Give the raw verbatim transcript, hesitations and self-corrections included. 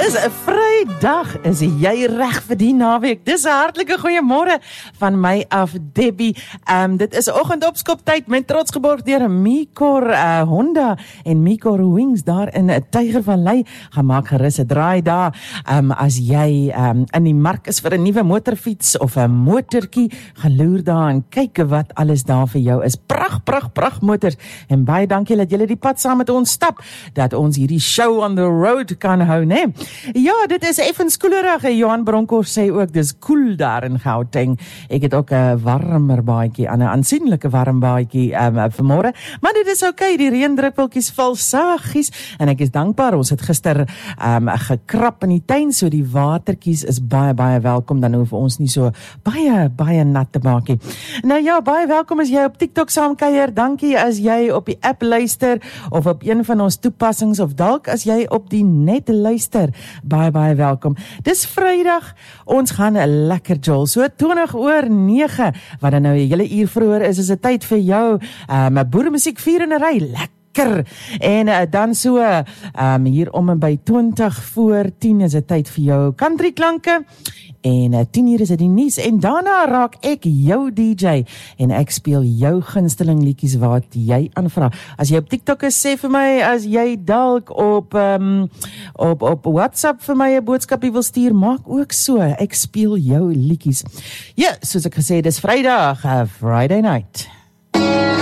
Is 'n Vrydag, is jy reg vir die naweek? Dis 'n hartlike goeiemôre van my af, Debbie. Um, dit is oggendopskoptyd met trots geborg deur Micor uh, Honda en Micor Wings daar in Tygervallei. Gaan maak gerus 'n draai daar. Um, as jy um, in die mark is vir 'n nuwe motorfiets of 'n motortjie, gaan loer daar en kyk wat alles daar vir jou is. Prag, prag, prag motors. En baie dankie dat julle die pad saam met ons stap, dat ons hierdie show on the road kan hou, né? Ja, dit is effens koelerig. Johan Bronkhorst sê ook, dis koel daar in Gauteng. Ek het ook 'n warmer baadjie, 'n aansienlike warm baadjie um, vanmôre, maar dit is okay, die reendruppeltjies val saggies, en ek is dankbaar, ons het gister um, gekrap in die tuin, so die watertjies is baie, baie welkom, dan hoef ons nie so baie, baie nat te maak nie. Nou ja, baie welkom as jy op TikTok saamkuier, dankie as jy op die app luister, of op een van ons toepassings, of dalk as jy op die net luister, baie, baie welkom. Dis Vrydag, ons gaan 'n lekker jol, so twintig oor nege, wat dan nou 'n hele uur vroeër is, is 'n tyd vir jou, um, boeremusiek vier in 'n ry, lekker, en uh, dan so, um, hier om en by twintig voor tien is 'n tyd vir jou country klanke, en uh, tien uur is dit die nuus, en daarna raak ek jou D J, en ek speel jou gunsteling liedjies wat jy aanvra. As jy op TikTok is, sê vir my, as jy dalk op, um, op, op WhatsApp vir my 'n boodskapie wil stuur, maak ook so, ek speel jou liedjies. Ja, soos ek gesê, dis Vrydag, uh, Friday night.